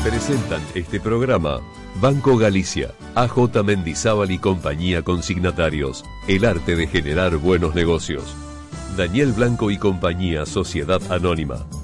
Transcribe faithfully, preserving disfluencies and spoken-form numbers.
Presentan este programa Banco Galicia, A J Mendizábal y compañía consignatarios, el arte de generar buenos negocios. Daniel Blanco y compañía, Sociedad Anónima.